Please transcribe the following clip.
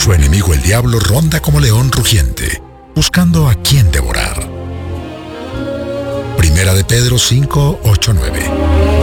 Su enemigo el diablo ronda como león rugiente, buscando a quien devorar. Primera de Pedro 5, 8, 9.